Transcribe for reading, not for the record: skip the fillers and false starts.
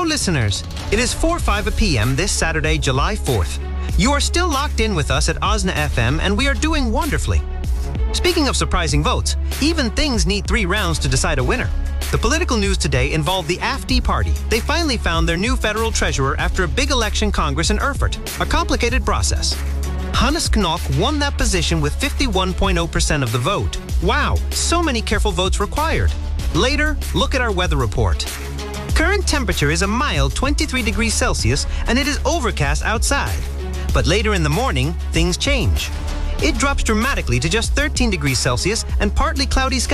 listeners. It is 4:05 p.m. this Saturday, July 4th. You are still locked in with us at Osna FM, and we are doing wonderfully. Speaking of surprising votes, even things need 3 rounds to decide a winner. The political news today involved the AfD party. They finally found their new federal treasurer after a big election Congress in Erfurt, a complicated process. Hannes Knopf won that position with 51.0% of the vote. Wow, so many careful votes required. Later, look at our weather report. Current temperature is a mild 23 degrees Celsius and it is overcast outside. But later in the morning, things change. It drops dramatically to just 13 degrees Celsius and partly cloudy skies.